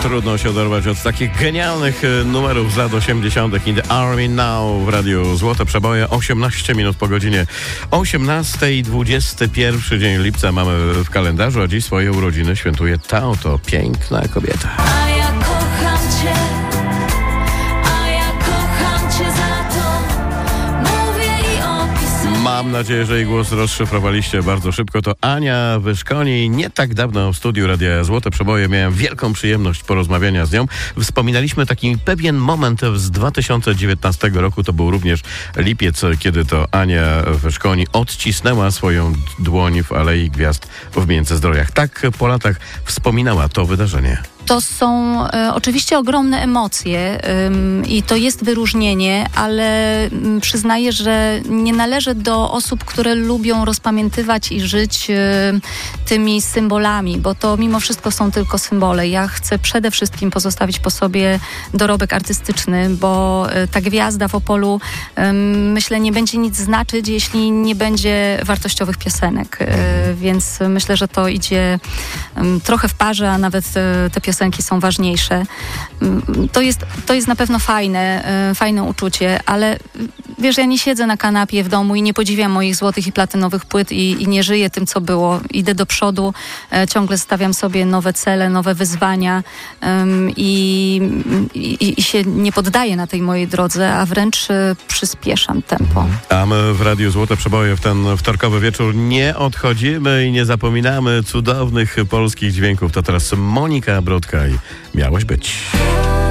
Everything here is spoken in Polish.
Trudno się oderwać od takich genialnych numerów z lat 80. In the Army Now w Radiu Złote Przeboje. 18 minut po godzinie 18. 21 dzień lipca mamy w kalendarzu, a dziś swoje urodziny świętuje ta oto piękna kobieta. A ja kocham cię, za to mówię i opisuję. Mam nadzieję, że jej głos rozszyfrowaliście bardzo szybko. To Ania Wyszkoni. Nie tak dawno w studiu Radia Złote Przeboje miałem wielką przyjemność porozmawiania z nią. Wspominaliśmy taki pewien moment z 2019 roku. To był również lipiec, kiedy to Ania Wyszkoni odcisnęła swoją dłoń w Alei Gwiazd w Międzyzdrojach. Tak po latach wspominała to wydarzenie. To są oczywiście ogromne emocje i to jest wyróżnienie, ale przyznaję, że nie należę do osób, które lubią rozpamiętywać i żyć tymi symbolami, bo to mimo wszystko są tylko symbole. Ja chcę przede wszystkim pozostawić po sobie dorobek artystyczny, bo ta gwiazda w Opolu myślę nie będzie nic znaczyć, jeśli nie będzie wartościowych piosenek. Więc myślę, że to idzie trochę w parze, a nawet te piosenki są ważniejsze. To jest na pewno fajne uczucie, ale wiesz, ja nie siedzę na kanapie w domu i nie podziwiam moich złotych i platynowych płyt i nie żyję tym, co było. Idę do przodu, ciągle stawiam sobie nowe cele, nowe wyzwania i się nie poddaję na tej mojej drodze, a wręcz przyspieszam tempo. A my w Radiu Złote Przeboje w ten wtorkowy wieczór nie odchodzimy i nie zapominamy cudownych polskich dźwięków. To teraz Monika Brodka i Miałaś być.